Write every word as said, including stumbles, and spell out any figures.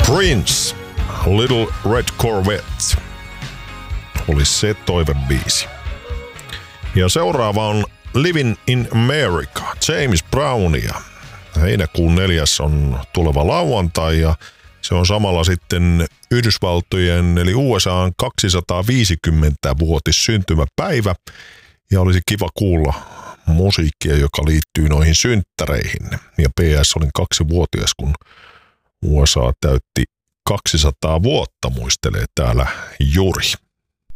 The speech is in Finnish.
Prince, Little Red Corvette, oli se toivebiisi. Ja seuraava on Living in America, James Brownia. Heinäkuun neljäs on tuleva lauantai ja se on samalla sitten Yhdysvaltojen eli U S A:n kaksisataaviisikymmenvuotis syntymäpäivä. Ja olisi kiva kuulla musiikkia, joka liittyy noihin synttäreihin. Ja P S olin kaksivuotias, kun U S A täytti kaksisataa vuotta, muistelee täällä Juri.